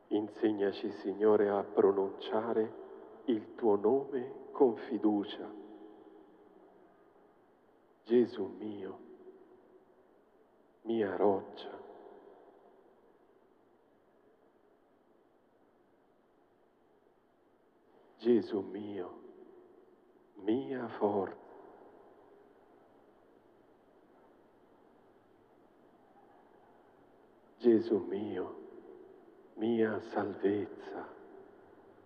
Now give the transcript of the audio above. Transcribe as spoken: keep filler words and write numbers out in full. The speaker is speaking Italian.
Insegnaci, Signore, a pronunciare il tuo nome con fiducia. Gesù mio, mia roccia. Gesù mio, mia forza. Gesù mio, mia salvezza.